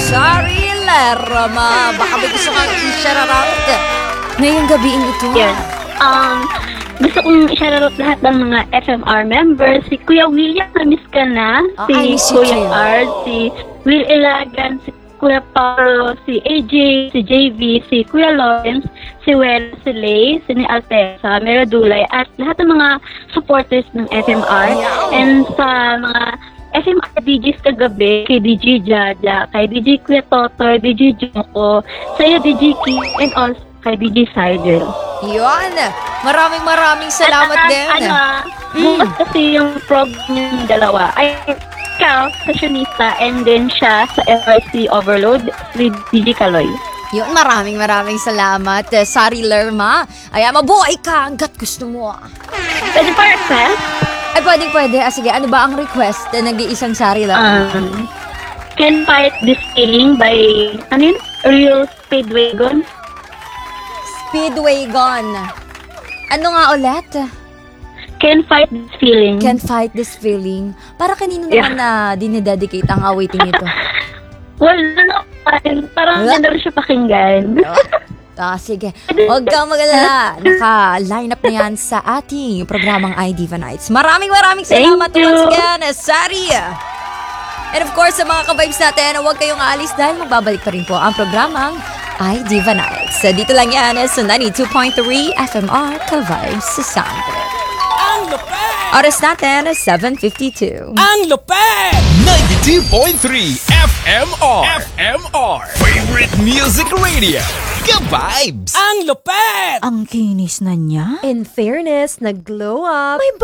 Sari Lerma. Baka may gusto kang i-shoutout ngayong gabiing ito. Yes. Gusto kong i-shoutout lahat ng mga FMR members. Si Kuya William, na-miss ka na. Si I miss you Kuya too. Art, si Will Ilagan, si Kuya Paulo, si AJ, si JV, si Kuya Lawrence, si Wen, si Lay, si ni Altesa, Meradulay, at lahat ng mga supporters ng FMR. And sa mga FMR DJs kagabi, kay DJ Jaja, kay DJ Kuya Totoy, DJ Joko, sa'yo DJ King, and also kay DJ Sidel. Yun. Maraming salamat din. Bukas kasi yung program yung dalawa. Ay, ikaw, sessionista, and then siya sa FRC Overload with DJ Kaloy. Yun, maraming salamat, Sari Lerma. Ay, mabuhay ka hanggat gusto mo. Pwede pa request? Ay, pwede. Sige, ano ba ang request na nag-iisang Sari Lerma? Can Fight This Feeling by, Real Speedwagon? Speedwagon. Ano nga ulit? Can Fight This Feeling. Can't fight this feeling. Para kanino naman na dinededicate ang awiting ito? Wala parang ganda rin siya pakinggan. Sige. Huwag kang mag-alala. Naka-line up na yan sa ating programang iDiva Nights. Maraming salamat Thank you. once again, Sari. And of course, sa mga ka-vibes natin, huwag kayong aalis dahil magbabalik pa rin po ang programang iDiva Nights. Dito lang yan sa 92.3 FMR Ka-Vibes sa Soundcloud. Ang lupet! Oras natin, 7:52. Ang lupet! 92.3 FMR Favorite Music Radio. Ka-Vibes! Ang lupet! Ang kinis na niya. In fairness, nag-glow up. May